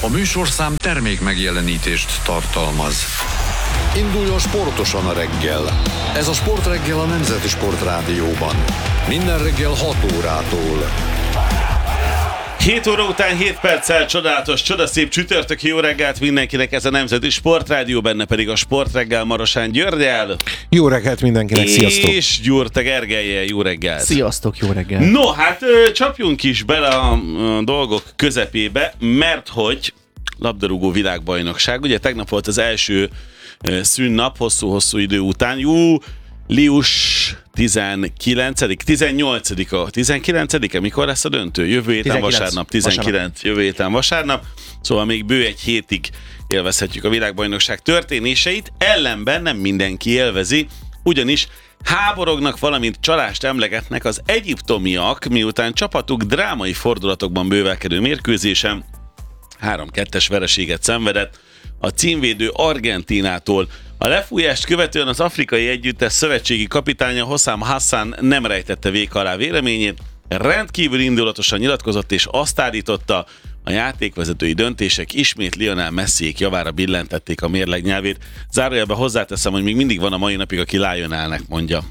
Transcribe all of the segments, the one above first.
A műsorszám termék megjelenítést tartalmaz. Induljon sportosan a reggel. Ez a Sportreggel a Nemzeti Sportrádióban. Minden reggel 6 órától. 7 óra után 7 perccel csodálatos, csodaszép csütörtök, jó reggelt mindenkinek, ez a Nemzeti Sportrádió, benne pedig a Sportreggel Marosán Györgyel. Jó reggelt mindenkinek, sziasztok! És Gyurta Gergellyel, jó reggelt! Sziasztok, jó reggelt! No, hát csapjunk is bele a dolgok közepébe, mert hogy labdarúgó világbajnokság, ugye tegnap volt az első szünnap, hosszú-hosszú idő után, július 18-e, mikor lesz a döntő? Jövő héten vasárnap, 19, jövő héten vasárnap, szóval még bő egy hétig élvezhetjük a világbajnokság történéseit, ellenben nem mindenki élvezi, ugyanis háborognak, valamint csalást emlegetnek az egyiptomiak, miután csapatuk drámai fordulatokban bővelkedő mérkőzésen 3-2-es vereséget szenvedett a címvédő Argentínától. A lefújást követően az afrikai együttes szövetségi kapitánya Hossam Hassan nem rejtette véka alá véleményét, rendkívül indulatosan nyilatkozott és azt állította, a játékvezetői döntések ismét Lionel Messiék javára billentették a mérleg nyelvét. Zárójelben hozzáteszem, hogy még mindig van a mai napig, aki Lionelnek mondja.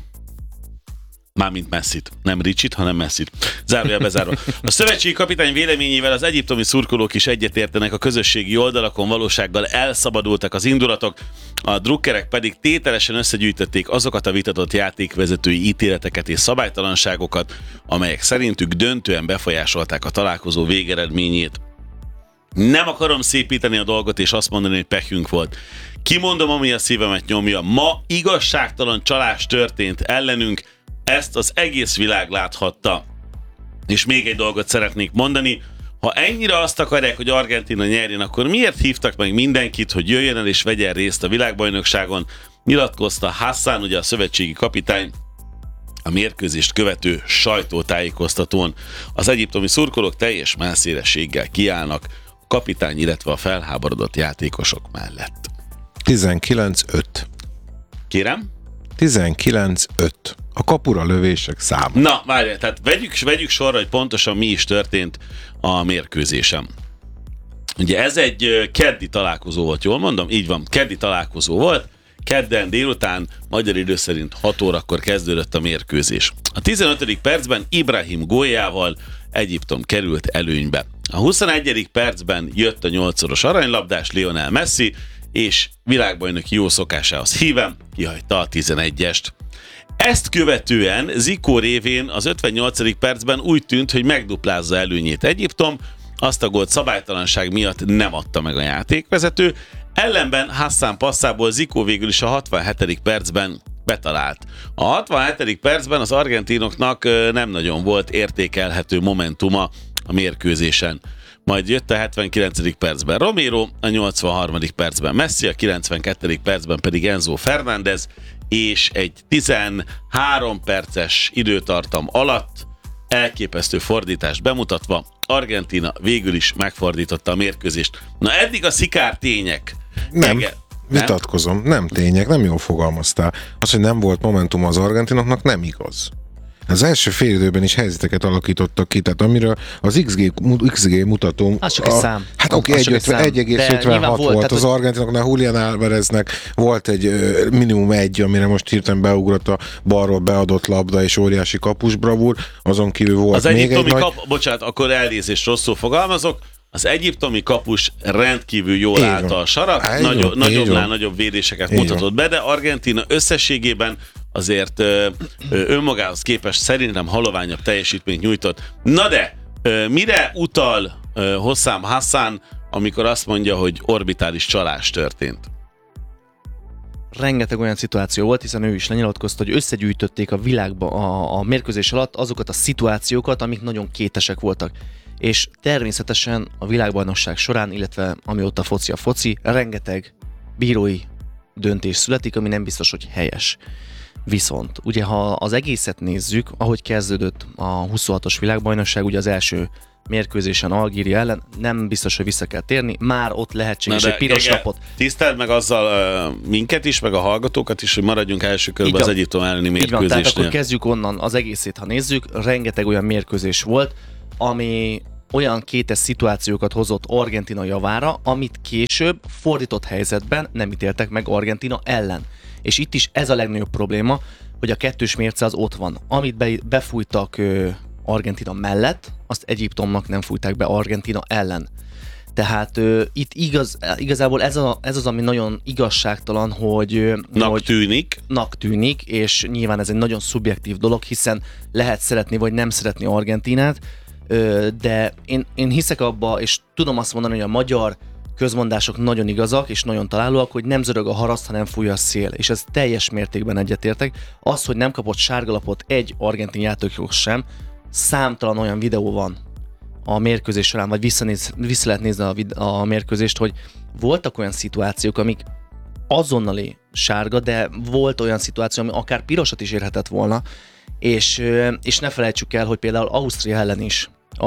Mármint Messit. Nem Ricsit, hanem Messit. Zárójelbe zárva. A szövetségi kapitány véleményével az egyiptomi szurkolók is egyetértenek, a közösségi oldalakon valósággal elszabadultak az indulatok, a drukkerek pedig tételesen összegyűjtötték azokat a vitatott játékvezetői ítéleteket és szabálytalanságokat, amelyek szerintük döntően befolyásolták a találkozó végeredményét. Nem akarom szépíteni a dolgot és azt mondani, hogy pehünk volt. Kimondom, ami a szívemet nyomja. Ma igazságtalan csalás történt ellenünk, ezt az egész világ láthatta. És még egy dolgot szeretnék mondani, ha ennyire azt akarják, hogy Argentína nyerjen, akkor miért hívtak meg mindenkit, hogy jöjjön el és vegyen részt a világbajnokságon? Nyilatkozta Hassan, ugye a szövetségi kapitány, a mérkőzést követő sajtótájékoztatón. Az egyiptomi szurkolók teljes messzélességgel kiállnak a kapitány, illetve a felháborodott játékosok mellett. 19-5. Kérem? 19-5. A kapura lövések száma. Na, várjál, tehát vegyük sorra, hogy pontosan mi is történt a mérkőzésen. Ugye ez egy keddi találkozó volt, jól mondom? Így van, keddi találkozó volt. Kedden délután, magyar idő szerint 6 órakor kezdődött a mérkőzés. A 15. percben Ibrahim góljával Egyiptom került előnybe. A 21. percben jött a 8-szoros aranylabdás Lionel Messi, és világbajnoki jó szokásához híven kihagyta a 11-est. Ezt követően Zico révén az 58. percben úgy tűnt, hogy megduplázza előnyét Egyiptom, azt a gólt szabálytalanság miatt nem adta meg a játékvezető, ellenben Hassan passzából Zico végül is a 67. percben betalált. A 67. percben az argentinoknak nem nagyon volt értékelhető momentuma a mérkőzésen. Majd jött a 79. percben Romero, a 83. percben Messi, a 92. percben pedig Enzo Fernández, és egy 13 perces időtartam alatt elképesztő fordítást bemutatva Argentína végül is megfordította a mérkőzést. Na eddig a szikár tények. Vitatkozom, nem tények, nem jól fogalmaztál. Az, hogy nem volt momentum az argentinoknak, nem igaz. Az első fél időben is helyzeteket alakítottak ki, tehát amiről az XG mutató... Az csak egy szám. Hát oké, 1,56 volt az argentinoknál, Julián Álvareznek volt egy minimum 1, amire most hirtelen beugrott a balról beadott labda és óriási kapusbravúr, azon kívül volt az még egy nagy... Bocsánat, akkor elnézést, rosszul fogalmazok, az egyiptomi kapus rendkívül jól állta a sarat, nagyobbnál nagyobb védéseket mutatott be, de Argentína összességében azért önmagához képest szerintem haloványabb teljesítményt nyújtott. Na de, mire utal Hossam Hassan, amikor azt mondja, hogy orbitális csalás történt? Rengeteg olyan szituáció volt, hiszen ő is lenyilatkozta, hogy összegyűjtötték a világba a mérkőzés alatt azokat a szituációkat, amik nagyon kétesek voltak. És természetesen a világbajnokság során, illetve amióta a foci, rengeteg bírói döntés születik, ami nem biztos, hogy helyes. Viszont, ugye ha az egészet nézzük, ahogy kezdődött a 26-os világbajnokság, ugye az első mérkőzésen Algéria ellen, nem biztos, hogy vissza kell térni, már ott lehetséges egy piros lapot. Tiszteld meg azzal minket is, meg a hallgatókat is, hogy maradjunk első körben az Egyiptom elleni mérkőzésnél. Tehát akkor kezdjük onnan az egészét, ha nézzük, rengeteg olyan mérkőzés volt, ami olyan kétes szituációkat hozott Argentína javára, amit később fordított helyzetben nem ítéltek meg Argentína ellen. És itt is ez a legnagyobb probléma, hogy a kettős mérce az ott van. Amit befújtak Argentína mellett, azt Egyiptomnak nem fújták be Argentína ellen. Tehát itt igazából ez az, ami nagyon igazságtalan, hogy... tűnik, és nyilván ez egy nagyon szubjektív dolog, hiszen lehet szeretni vagy nem szeretni Argentínát, de én hiszek abba, és tudom azt mondani, hogy a magyar közmondások nagyon igazak, és nagyon találóak, hogy nem zörög a haraszt, hanem fúj a szél, és ez teljes mértékben egyetértek. Az, hogy nem kapott sárgalapot egy argentin játékos sem, számtalan olyan videó van a mérkőzés során, vagy vissza lehet nézni a mérkőzést, hogy voltak olyan szituációk, amik azonnali sárga, de volt olyan szituáció, ami akár pirosat is érhetett volna, és ne felejtsük el, hogy például Ausztria ellen is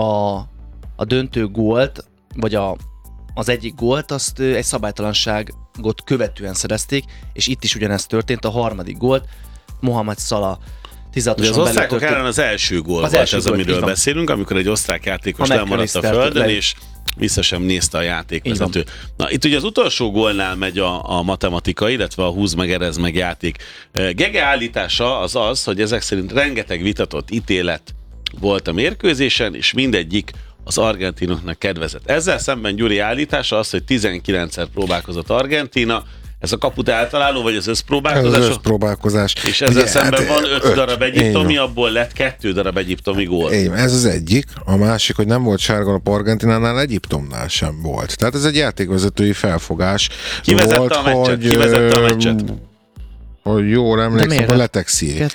a döntő gólt, vagy az egyik gólt, azt egy szabálytalanságot követően szerezték, és itt is ugyanezt történt, a harmadik gólt Mohamed Salah 16-oson az osztrákok ellen az első gól volt ez, amiről beszélünk, amikor egy osztrák játékos lemaradt a földön, és vissza sem nézte a játékvezető. Na, itt ugye az utolsó gólnál megy a matematika, illetve a húz meg, erez meg játék. Gege állítása az, hogy ezek szerint rengeteg vitatott ítélet volt a mérkőzésen, és mindegyik az argentinoknak kedvezett. Ezzel szemben Gyuri állítása az, hogy 19-szer próbálkozott Argentína. Ez a kaput eltaláló, vagy az összpróbálkozás? Ez az összpróbálkozás. És ezzel szemben van 5 darab egyiptomi, abból lett 2 darab egyiptomi gól. Ez az egyik. A másik, hogy nem volt sárgalap Argentinánál, Egyiptomnál sem volt. Tehát ez egy játékvezetői felfogás. Ki vezette a meccset? Hogy jól emlékszem, a Letexi.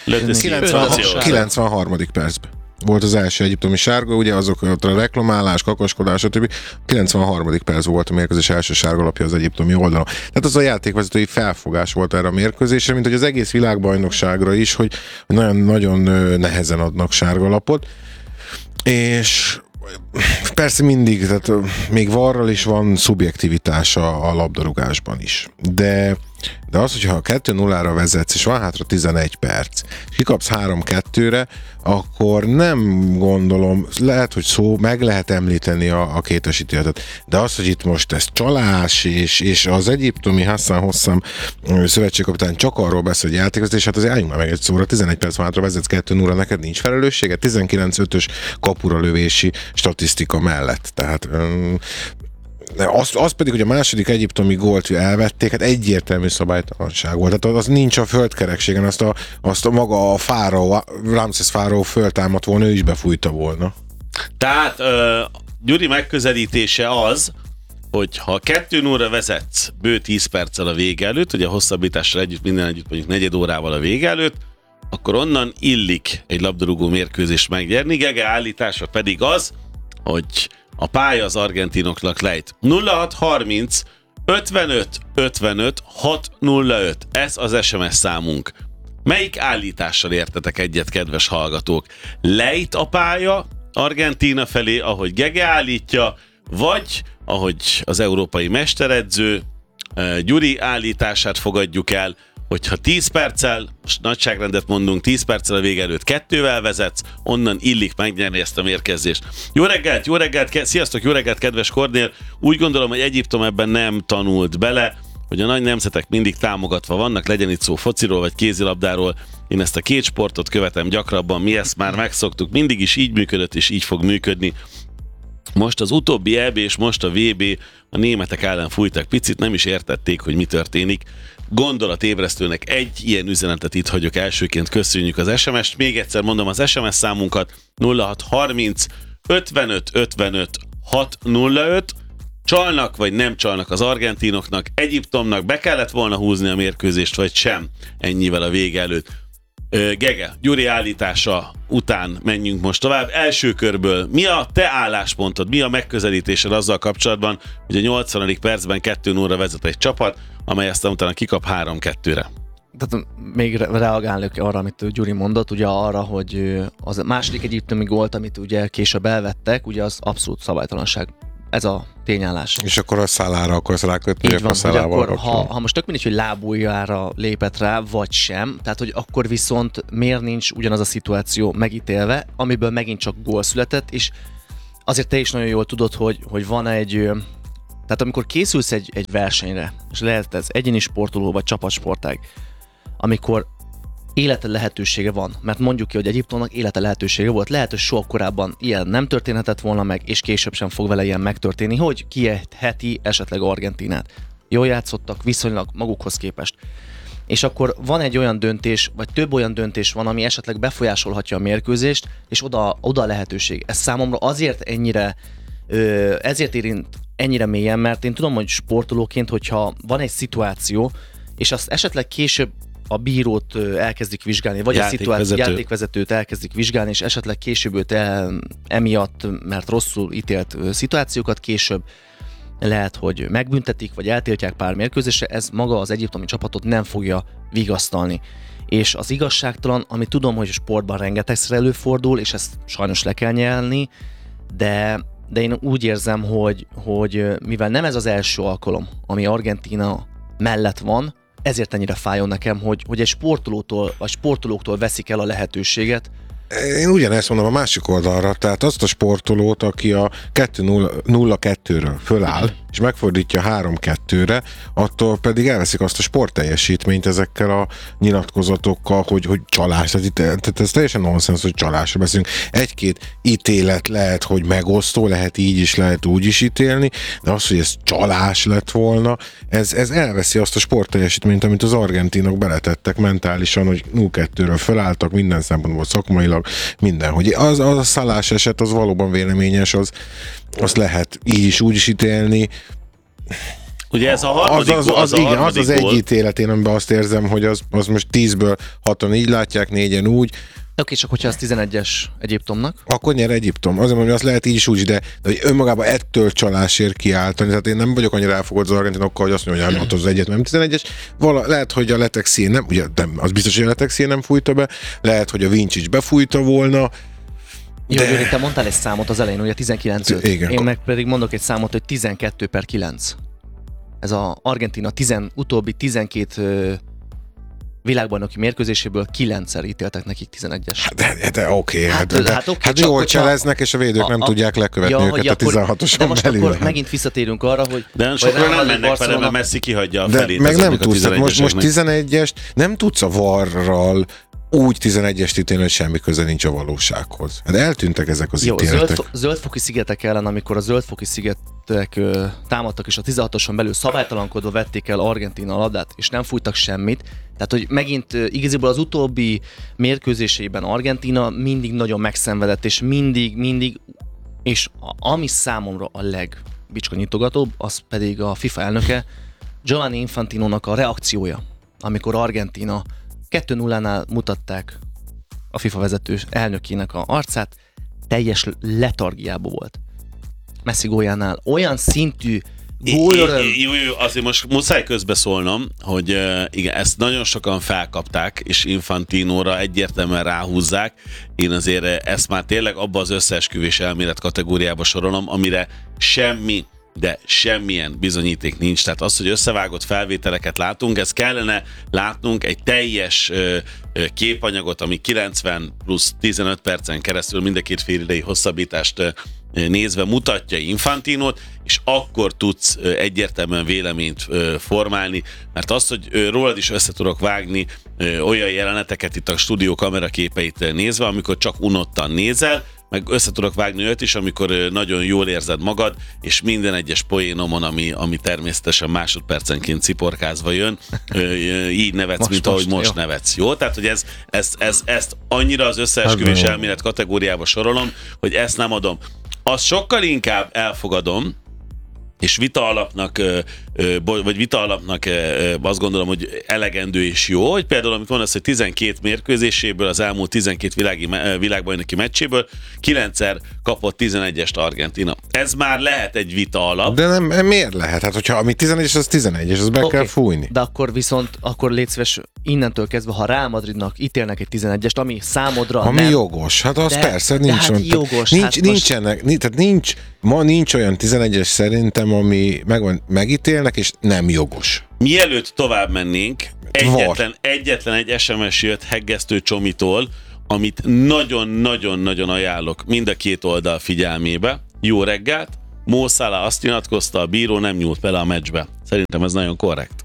93. percben volt az első egyiptomi sárga, ugye azok a reklamálás, kakaskodás, stb. 93. perc volt a mérkőzés első sárgalapja az egyiptomi oldalon. Tehát az a játékvezetői felfogás volt erre a mérkőzésre, mint hogy az egész világbajnokságra is, hogy nagyon nehezen adnak sárgalapot. És persze mindig, tehát még VAR-ral is van szubjektivitása a labdarúgásban is. De az, hogyha 2-0-ra vezetsz, és van hátra 11 perc, és kikapsz 3-2-re, akkor nem gondolom, lehet, hogy meg lehet említeni a kétes ítéletet, de az, hogy itt most ez csalás, és az egyiptomi Hassan Hossam szövetségkapitány csak arról beszél, hogy játékvezetés, hát azért álljunk már meg egy szóra, 11 perc van hátra, vezetsz 2-0-ra, neked nincs felelőssége, 19-5-ös kapura lövési statisztika mellett. Tehát az pedig, hogy a második egyiptomi gólt elvették, hát egyértelmű szabálytalanság volt. Tehát az nincs a földkerekségen, azt a maga a fáraó, Ramszesz fáraó föltámadt volna, ő is befújta volna. Tehát Gyuri megközelítése az, hogy ha 2-0-ra vezetsz bő 10 perccel a vége előtt, ugye a hosszabbítással minden együtt mondjuk negyed órával a vége előtt, akkor onnan illik egy labdarúgó mérkőzést megnyerni. Gege állítása pedig az, hogy a pálya az argentinoknak lejt. 0630 55 55 605. Ez az SMS számunk. Melyik állítással értetek egyet, kedves hallgatók? Lejt a pálya Argentína felé, ahogy Gege állítja, vagy ahogy az európai mesteredző Gyuri állítását fogadjuk el, hogyha 10 perccel, most nagyságrendet mondunk, 10 perccel a vége előtt 2-vel vezetsz, onnan illik megnyerni ezt a mérkőzést. Jó reggelt, sziasztok, jó reggelt, kedves Kornél! Úgy gondolom, hogy Egyiptom ebben nem tanult bele, hogy a nagy nemzetek mindig támogatva vannak, legyen itt szó fociról vagy kézilabdáról. Én ezt a két sportot követem gyakrabban, mi ezt már megszoktuk, mindig is így működött és így fog működni. Most az utóbbi EB és most a VB a németek ellen fújtak picit, nem is értették, hogy mi történik. Gondolatébresztőnek egy ilyen üzenetet itt hagyok elsőként, köszönjük az SMS-t. Még egyszer mondom az SMS számunkat, 0630 55 55 605. Csalnak vagy nem csalnak az argentinoknak, Egyiptomnak be kellett volna húzni a mérkőzést, vagy sem ennyivel a vége előtt. Gege, Gyuri állítása után menjünk most tovább. Első körből mi a te álláspontod, mi a megközelítésed azzal kapcsolatban, hogy a 80. percben 2-0-ra vezet egy csapat, amely aztán utána kikap 3-2-re? Tehát még reagálok arra, amit Gyuri mondott, ugye arra, hogy az második egyiptomi gólt, amit ugye később elvettek, ugye az abszolút szabálytalanság. Ez a tényállás. És akkor a Salára akarsz rákötni, hogy a Salával ha most tök mindegy, hogy lábujjára lépett rá, vagy sem, tehát hogy akkor viszont miért nincs ugyanaz a szituáció megítélve, amiből megint csak gól született, és azért te is nagyon jól tudod, hogy van egy... Tehát amikor készülsz egy versenyre, és lehet ez egyéni sportoló vagy csapatsportág, amikor élete lehetősége van, mert mondjuk ki, hogy Egyiptomnak élete lehetősége volt, lehet, hogy soha korábban ilyen nem történhetett volna meg, és később sem fog vele ilyen megtörténni, hogy kiejtheti esetleg Argentínát. Jól játszottak viszonylag magukhoz képest. És akkor van egy olyan döntés, vagy több olyan döntés van, ami esetleg befolyásolhatja a mérkőzést, és oda a lehetőség. Ez számomra azért ezért érint ennyire mélyen, mert én tudom, hogy sportolóként, hogyha van egy szituáció, és azt esetleg később a bírót elkezdik vizsgálni, vagy a játékvezetőt elkezdik vizsgálni, és esetleg később őt emiatt, mert rosszul ítélt szituációkat később lehet, hogy megbüntetik, vagy eltiltják pár mérkőzésre, ez maga az egyiptomi csapatot nem fogja vigasztalni. És az igazságtalan, ami tudom, hogy a sportban rengetegszer előfordul, és ezt sajnos le kell nyelni, de én úgy érzem, hogy mivel nem ez az első alkalom, ami Argentína mellett van, ezért ennyire fájjon nekem, hogy egy sportolótól, vagy sportolóktól veszik el a lehetőséget. Én ugyanezt mondom a másik oldalra, tehát azt a sportolót, aki a 2-0-2-ről föláll, és megfordítja 3-2-re, attól pedig elveszik azt a sportteljesítményt ezekkel a nyilatkozatokkal, hogy csalás. Tehát ez teljesen nonsens, hogy csalásra beszélünk. Egy-két ítélet lehet, hogy megosztó, lehet így is, lehet úgy is ítélni, de az, hogy ez csalás lett volna, ez elveszi azt a sportteljesítményt, amit az argentinok beletettek mentálisan, hogy 0-2-ről fölálltak, minden szempontból szakmailag, minden, hogy az a Salah eset, az valóban véleményes, azt lehet így is, úgy is ítélni. Ugye ez a harmadik az egy ítélet, én amiben azt érzem, hogy az most 10-ből 6-on így látják, 4-en úgy. Oké, csak hogyha az 11-es Egyiptomnak. Akkor nyer Egyiptom. Azért mondom, hogy azt lehet így is úgy, de hogy önmagában ettől csalásért kiáltani. Tehát én nem vagyok annyira elfogadott az argentinokkal, hogy azt mondja, hogy nem az egyet, nem 11-es. Lehet, hogy a Letexi nem, ugye nem, az biztos, hogy a Letexi nem fújta be, lehet, hogy a Vincic befújta volna. Jó, Gyuri, te mondtál egy számot az elején, ugye 19-5. Én meg pedig mondok egy számot, hogy 12/9. Ez az Argentína utóbbi 12 világbajnoki mérkőzéséből 9-szer ítéltek nekik 11-es. De oké. Hát jól cseleznek, és a védők nem tudják lekövetni őket a 16-oson belül. Most akkor megint visszatérünk arra, hogy... De sokkal nem mennek vele, mert Messi kihagyja a felét. Meg nem tudsz, most 11-est nem tudsz a VAR-ral úgy 11-est ítélni, hogy semmi köze nincs a valósághoz. Hát eltűntek ezek az ítéletek. Zöldfoki szigetek ellen, amikor a Zöldfoki szigetek támadtak, és a 16-oson belül szabálytalankodva vették el Argentína a labdát, és nem fújtak semmit. Tehát, hogy megint igazából az utóbbi mérkőzésében Argentína mindig nagyon megszenvedett, és mindig, és ami számomra a legbicskanyitogatóbb, az pedig a FIFA elnöke, Giovanni Infantinónak a reakciója, amikor Argentína 2-0-nál mutatták a FIFA vezető elnökének a arcát, teljes letargiában volt. Messi góljánál olyan szintű gólöröm... Jó, azért most muszáj közbeszólnom, hogy igen, ezt nagyon sokan felkapták, és Infantinóra egyértelműen ráhúzzák. Én azért ezt már tényleg abba az összeesküvés elmélet kategóriába sorolom, amire semmilyen bizonyíték nincs. Tehát az, hogy összevágott felvételeket látunk, ez kellene látnunk egy teljes képanyagot, ami 90 plusz 15 percen keresztül mind a két félidei hosszabbítást nézve mutatja Infantinót, és akkor tudsz egyértelműen véleményt formálni, mert az, hogy rólad is össze tudok vágni olyan jeleneteket itt a stúdió kameraképeit nézve, amikor csak unottan nézel, meg össze tudok vágni őt is, amikor nagyon jól érzed magad, és minden egyes poénomon, ami természetesen másodpercenként ciporkázva jön, így nevetsz, mint ahogy most nevetsz. Jó? Tehát, hogy ezt annyira az összeesküvés elmélet kategóriába sorolom, hogy ezt nem adom. Azt sokkal inkább elfogadom, és vita alapnak azt gondolom, hogy elegendő és jó, hogy például, amit mondasz, hogy 12 mérkőzéséből, az elmúlt 12 világbajnoki meccséből 9-szer kapott 11-est Argentína. Ez már lehet egy vita alap. De nem, miért lehet? Hát, hogyha ami 11-es, az 11-es, az be kell fújni. De akkor légy szíves, innentől kezdve, ha Real Madridnak ítélnek egy 11-est, ami számodra ami nem... jogos, hát az persze nincs. Hát jogos. Nincs olyan 11-es szerintem, ami megítélnek, és nem jogos. Mielőtt tovább mennénk, egyetlen egy SMS jött Heggesztő Csomitól, amit nagyon-nagyon-nagyon ajánlok mind a két oldal figyelmébe. jó reggelt, Mo Salah azt nyilatkozta, a bíró nem nyúlt bele a meccsbe. Szerintem ez nagyon korrekt.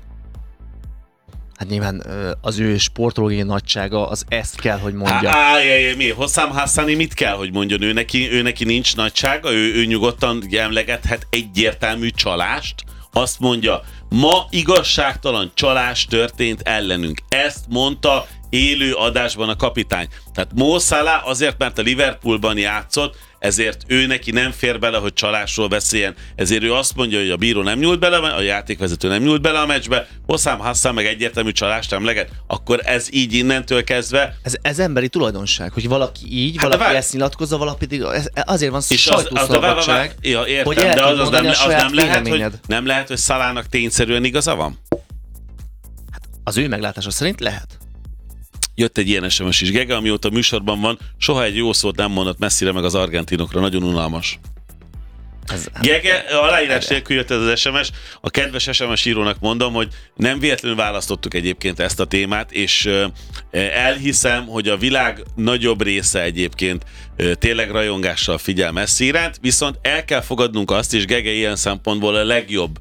Hát nyilván az ő sportológiai nagysága az ezt kell, hogy mondja. Mi? Hosszám Hassani mit kell, hogy mondjon? Ő neki nincs nagysága, ő nyugodtan emlegethet egyértelmű csalást. Azt mondja, ma igazságtalan csalás történt ellenünk. Ezt mondta élő adásban a kapitány. Tehát Mo Salah azért, mert a Liverpoolban játszott, ezért ő neki nem fér bele, hogy csalásról beszéljen. Ezért ő azt mondja, hogy a bíró nem nyúlt bele, a játékvezető nem nyúlt bele a meccsbe, Hosszám Hassan meg egyértelmű csalást emleget, akkor ez így innentől kezdve. Ez emberi tulajdonság, hogy valaki így, valaki ezt nyilatkozza, valaki pedig azért van sajtószabadság, hogy el tud mondani a saját véleményed. Nem lehet, hogy Salahnak tényszerűen igaza van? Hát az ő meglátása szerint lehet. Jött egy ilyen SMS is. Gege, amióta műsorban van, soha egy jó szót nem mondott Messire meg az argentinokra. Nagyon unalmas. Gege, aláírás nélkül jött ez az SMS. A kedves SMS írónak mondom, hogy nem véletlenül választottuk egyébként ezt a témát, és elhiszem, hogy a világ nagyobb része egyébként tényleg rajongással figyel Messi iránt, viszont el kell fogadnunk azt is, Gege ilyen szempontból a legjobb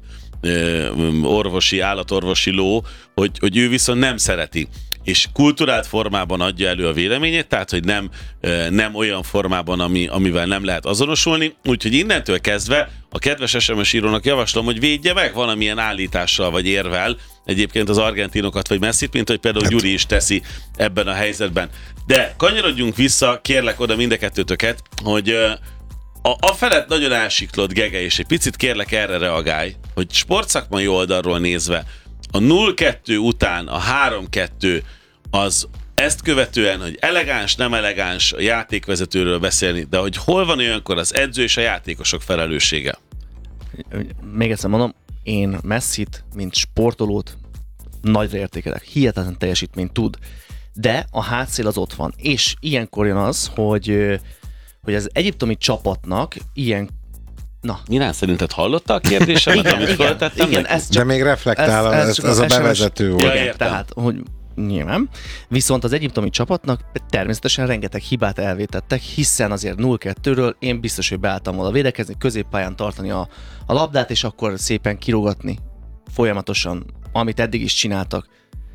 állatorvosi ló, hogy ő viszont nem szereti, és kulturált formában adja elő a véleményét, tehát, hogy nem olyan formában, amivel nem lehet azonosulni. Úgyhogy innentől kezdve a kedves SMS írónak javaslom, hogy védje meg valamilyen állítással vagy érvel egyébként az argentinokat vagy Messit, mint hogy például Gyuri is teszi ebben a helyzetben. De kanyarodjunk vissza, kérlek oda mind a kettőtöket, hogy a felett nagyon elsiklott, Gege, és egy picit kérlek erre reagálj, hogy sportszakmai oldalról nézve a 0-2 után a 3-2 az ezt követően, hogy elegáns, nem elegáns a játékvezetőről beszélni, de hogy hol van olyankor az edző és a játékosok felelőssége? Még egyszer mondom, én Messit, mint sportolót nagyra értékelek. Hihetetlen teljesítményt tud, de a hátszél az ott van. És ilyenkor jön az, hogy az egyiptomi csapatnak ilyen... Na. Nyilván szerinted hallotta a kérdésemet, amit föltettem? Igen, de még reflektál, ez a bevezető volt. Igen, tehát, hogy nyilván. Viszont az egyiptomi csapatnak természetesen rengeteg hibát elvétettek, hiszen azért 0-2-ről én biztos, hogy beálltam volna védekezni, középpályán tartani a labdát, és akkor szépen kirogatni folyamatosan, amit eddig is csináltak.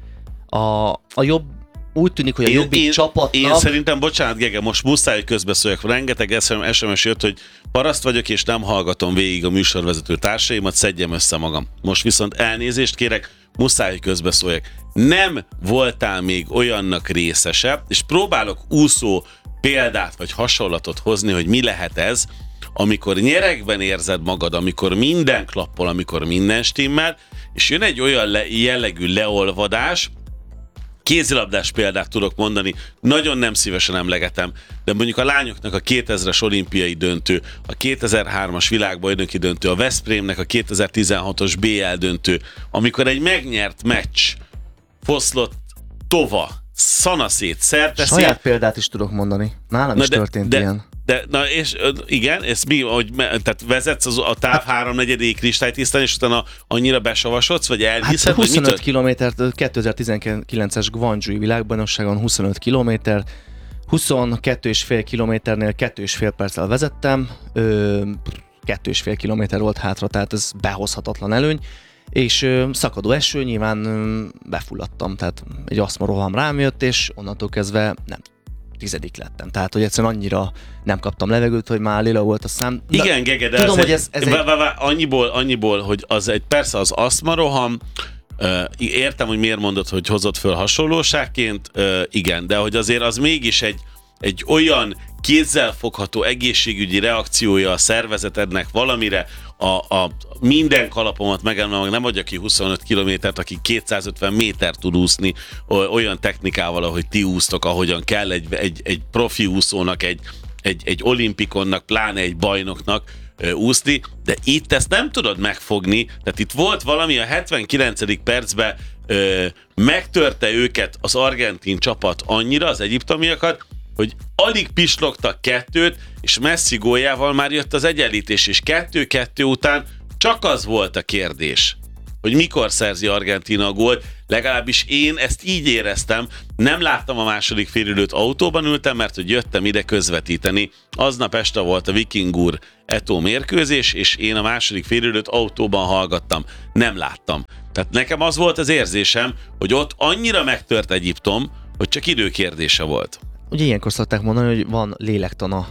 A jobb úgy tűnik, hogy a jobbik csapatnak... Én szerintem, bocsánat, Gege, most muszáj, hogy közbeszóljak. Rengeteg SMS jött, hogy paraszt vagyok, és nem hallgatom végig a műsorvezető társaimat, szedjem össze magam. Most viszont elnézést kérek, muszáj, hogy közbeszóljak. Nem voltál még olyannak részese, és próbálok úszó példát vagy hasonlatot hozni, hogy mi lehet ez, amikor nyeregben érzed magad, amikor minden klappol, amikor minden stimmel, és jön egy olyan jellegű leolvadás. Kézilabdás példát tudok mondani, nagyon nem szívesen emlegetem, de mondjuk a lányoknak a 2000-es olimpiai döntő, a 2003-as világbajnoki döntő, a Veszprémnek a 2016-os BL döntő, amikor egy megnyert meccs foszlott tova, szanaszét, szerteszi. Saját példát is tudok mondani. Nálam is történt ilyen. És igen, ez mi, hogy tehát vezetsz a táv 3/4 kristálytisztán, és utána annyira besavasodsz, vagy elhiszed? Hát 25 kilométert, 2019-es Guangzhou világbajnokságon 25 kilométer, 22,5 kilométernél 2,5 perccel vezettem, 2,5 kilométer volt hátra, tehát ez behozhatatlan előny, és szakadó eső, nyilván befulladtam, tehát egy aszmaroham rám jött, és onnantól kezdve nem 10. lettem. Tehát, hogy egyszerűen annyira nem kaptam levegőt, hogy már lila volt a szám. Igen, Gege, de tudom, hogy ez annyiból, hogy az egy, persze az aszmaroham, értem, hogy miért mondod, hogy hozott föl hasonlóságként, igen, de hogy azért az mégis egy olyan kézzelfogható egészségügyi reakciója a szervezetednek valamire, a minden kalapomat megemelem, nem adja ki 25 kilométert, aki 250 méter tud úszni olyan technikával, ahogy ti úsztok, ahogyan kell egy profi úszónak, egy olimpikonnak, pláne egy bajnoknak úszni, de itt ezt nem tudod megfogni, tehát itt volt valami a 79. percben, megtörte őket az argentin csapat annyira, az egyiptomiakat, hogy alig pislogtak 2-t, és Messi góljával már jött az egyenlítés, és 2-2 után csak az volt a kérdés, hogy mikor szerzi Argentína a gólt, legalábbis én ezt így éreztem, nem láttam a második félidőt, autóban ültem, mert hogy jöttem ide közvetíteni. Aznap este volt a Viking úr Eto'o mérkőzés, és én a második félidőt autóban hallgattam. Nem láttam. Tehát nekem az volt az érzésem, hogy ott annyira megtört Egyiptom, hogy csak időkérdése volt. Ugye ilyenkor szokták mondani, hogy van lélektana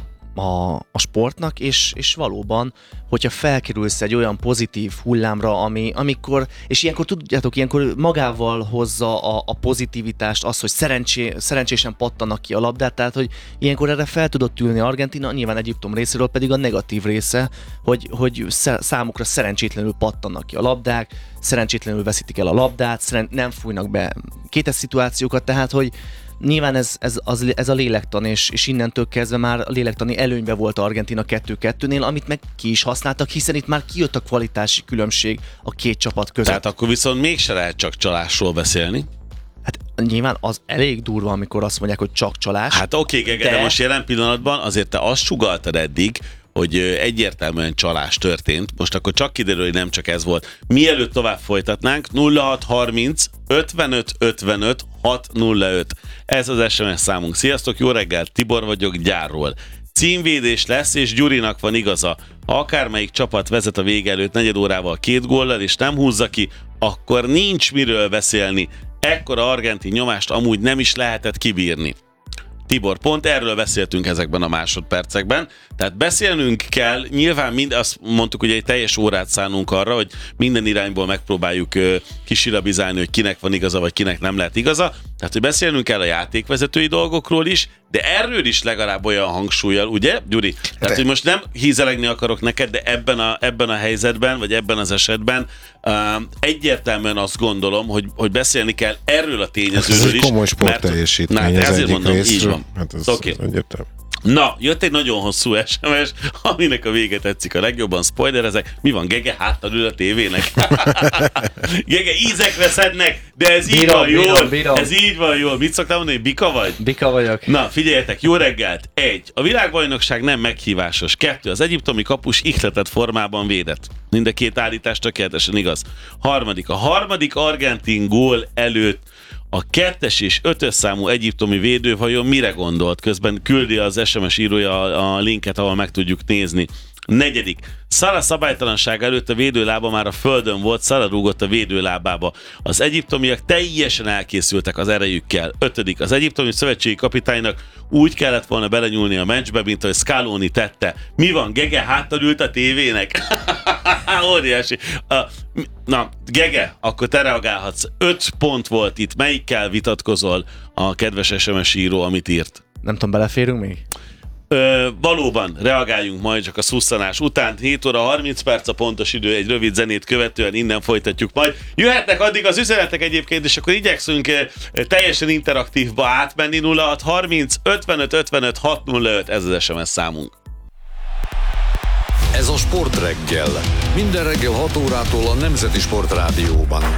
a sportnak, és valóban, hogyha felkerülsz egy olyan pozitív hullámra, amikor, és ilyenkor tudjátok, ilyenkor magával hozza a pozitivitást, az, hogy szerencsésen pattanak ki a labdát, tehát, hogy ilyenkor erre fel tudott ülni Argentína, nyilván Egyiptom részéről pedig a negatív része, hogy számukra szerencsétlenül pattanak ki a labdák, szerencsétlenül veszítik el a labdát, nem fújnak be kétes szituációkat, tehát, hogy nyilván ez a lélektan, és innentől kezdve már a lélektani előnybe volt Argentína 2-2-nél, amit meg ki is használtak, hiszen itt már kijött a kvalitási különbség a két csapat között. Tehát akkor viszont mégse lehet csak csalásról beszélni. Hát nyilván az elég durva, amikor azt mondják, hogy csak csalás. Hát oké, Gege, de most jelen pillanatban azért te azt sugalltad eddig, hogy egyértelműen csalás történt. Most akkor csak kiderül, hogy nem csak ez volt. Mielőtt tovább folytatnánk, 0630 55 55 605. Ez az SMS számunk. Sziasztok, jó reggel, Tibor vagyok Gyárról. Címvédés lesz, és Gyurinak van igaza. Ha akármelyik csapat vezet a vége előtt negyed órával 2 góllal, és nem húzza ki, akkor nincs miről beszélni. Ekkora argentin nyomást amúgy nem is lehetett kibírni. Tibor, pont erről beszéltünk ezekben a másodpercekben, tehát beszélnünk kell, nyilván azt mondtuk, hogy egy teljes órát szánunk arra, hogy minden irányból megpróbáljuk kisilabizálni, hogy kinek van igaza, vagy kinek nem lehet igaza, tehát hogy beszélnünk kell a játékvezetői dolgokról is, de erről is legalább olyan hangsúlyjal, ugye, Gyuri? Tehát, hogy most nem hízelegni akarok neked, de ebben a helyzetben, vagy ebben az esetben egyértelműen azt gondolom, hogy beszélni kell erről a tényezőről is. Ez egy komoly sportteljesítmény az egyik részről. Hát ez egyértelmű. Na, jött egy nagyon hosszú SMS, aminek a vége tetszik a legjobban, spoilerezek. Mi van, Gege háttal ül a tévének? Gege, ízekre szednek, de ez így van jól. Bírom. Ez így van jól. Mit szoktál mondani, bika vagy? Bika vagyok. Na, figyeljetek, jó reggelt. 1. A világbajnokság nem meghívásos. 2. Az egyiptomi kapus ihletett formában védett. Mind a két állítás tökéletesen igaz. 3. A harmadik argentin gól előtt a 2-es és 5-ös számú egyiptomi védő vajon mire gondolt? Közben küldi az SMS írója a linket, ahol meg tudjuk nézni. 4. Salah szabálytalanság előtt a védőlába már a földön volt, Salah rúgott a védőlábába. Az egyiptomiak teljesen elkészültek az erejükkel. 5. Az egyiptomi szövetségi kapitánynak úgy kellett volna belenyúlni a meccsbe, mint ahogy Scaloni tette. Mi van, Gege háttal ült a tévének? Óriási. Na, Gege, akkor te reagálhatsz. 5 pont volt itt. Melyikkel vitatkozol a kedves SMS író, amit írt? Nem tudom, beleférünk még? Valóban, reagáljunk majd csak a szusszanás után. 7 óra 30 perc a pontos idő, egy rövid zenét követően innen folytatjuk majd. Jöhetnek addig az üzenetek egyébként, és akkor igyekszünk teljesen interaktívba átmenni. 0630 55 55 605, ez az SMS számunk. Ez a Sportreggel. Minden reggel 6 órától a Nemzeti Sportrádióban.